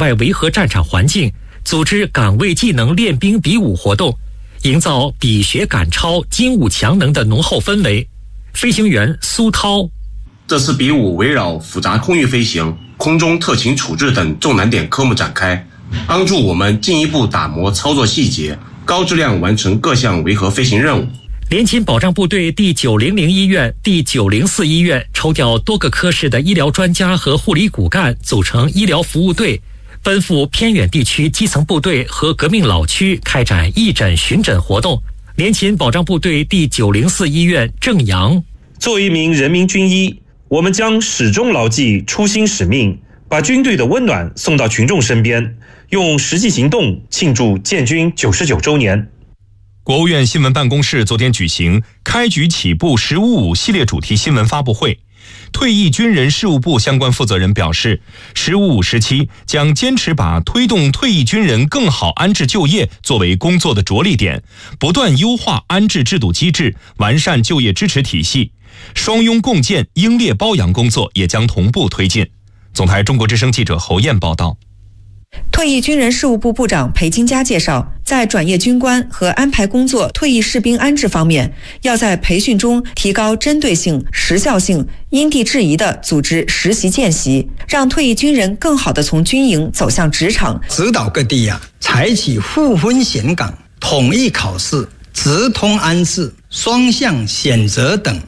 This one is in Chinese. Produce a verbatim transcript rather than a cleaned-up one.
外维和战场环境，组织岗位技能练兵比武活动，营造比学赶超、精武强能的浓厚氛围。飞行员苏涛， 这次比武围绕复杂空域飞行、空中特勤处置等重难点科目展开，帮助我们进一步打磨操作细节，高质量完成各项维和飞行任务。 联勤保障部队第九零零医院、第九零四医院抽调多个科室的医疗专家和护理骨干，组成医疗服务队，奔赴偏远地区基层部队和革命老区开展义诊巡诊活动。联勤保障部队第九零四医院郑阳， 作为一名人民军医，我们将始终牢记初心使命，把军队的温暖送到群众身边，用实际行动庆祝建军九十九周年。 国务院新闻办公室昨天举行开局起步十五五系列主题新闻发布会。退役军人事务部相关负责人表示，十五五时期将坚持把推动退役军人更好安置就业作为工作的着力点，不断优化安置制度机制，完善就业支持体系，双拥共建、英烈褒扬工作也将同步推进。总台中国之声记者侯燕报道。 退役军人事务部部长裴金佳介绍，在转业军官和安排工作退役士兵安置方面，要在培训中提高针对性、时效性，因地制宜地组织实习见习，让退役军人更好地从军营走向职场。 指导各地啊，采取互分选岗、统一考试、直通安置、双向选择等